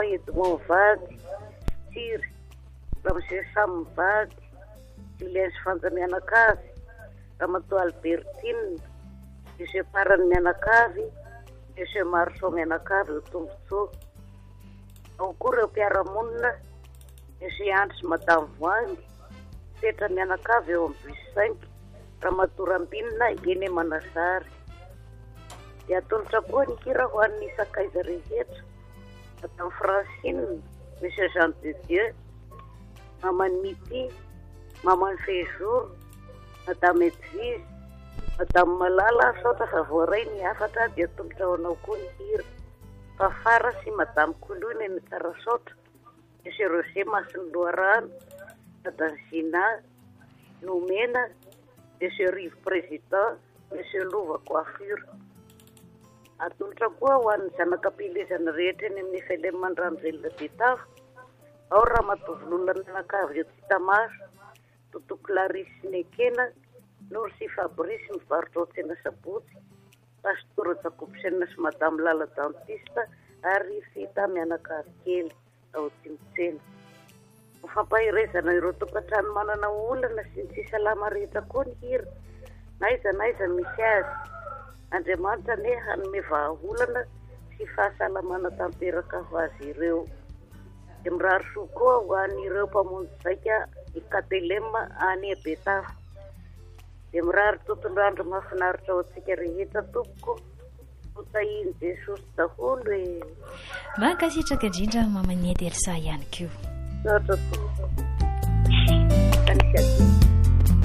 Edmond Vady, Tiry, Ramose Sam Vady, Julien Fanta Mianakavy, Ramatoa Albertine, Monsieur Parany Mianakavy, Monsieur Marceau Mianakavy, o Tombotsoa. Ao koa ireo mpiara-monina, Monsieur Andry sy Madame Voangy, Petra Mianakavy eo amin'ny Buisainky, Ramatoa Rambinina, Eny Manazary. Dia atolotra koa ny hira ho an'ny sakaiza rehetra, Madame Francine, Monsieur Jean de Dieu, Maman Mity, Maman Fejour, Madame Edwige, Madame Malala, saotra fa voaray ny hafatra dia atolotra ho anao koa ny hira. Fafara sy Madame Koloina ny Tsarasotra, Monsieur Roger Masinloarano, Madame Zina, Nomena, Monsieur Rive Président, Monsieur Lova Coiffure. Atolotra koa ho an'ny zanakam-pilezana rehetra eny amin'ny Filemandranovelona Betava, ao Ramatovololana Mianakavy eto Tamaso, Toto Clarisse Nekena, Norsy Fabrice mivarotra ao tsena Sabotsy, Pastora Jakobsena sy Madame Lala Dentista ary Fita Mianakavy kely ao Tsimitsena. Fampahirezana ireo tokantrano manana olana sy ny tsy salama rehetra koa ny hira. Naiza misy azy. Andriamanitra ane hanome vahaolana sy fahasalamana tanteraka ho azy ireo. Dia mirary soa koa ho an'ireo mpamonjy zaika i Katelema any Betava. Dia mirary tontolo andro mahafinaritra ao antsika rehetra tompoko. Hotahiny Jesosy daholo e. Mankasitraka indrindra mamanety Elsa ihany koa. Satra tompoko.